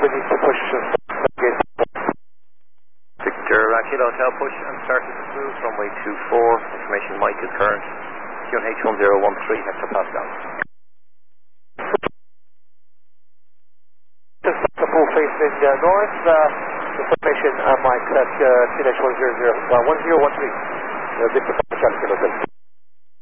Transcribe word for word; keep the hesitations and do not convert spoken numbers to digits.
we need to push and start again. Victor uh, Kilo Hotel, push and start to cruise, runway two four, information Mike is current, Q N H one zero one three, hectopascal. Just the full facing uh, north, uh, information uh, Mike at uh, Q N H one zero one three, uh, Victor Pascal Kilo Hotel.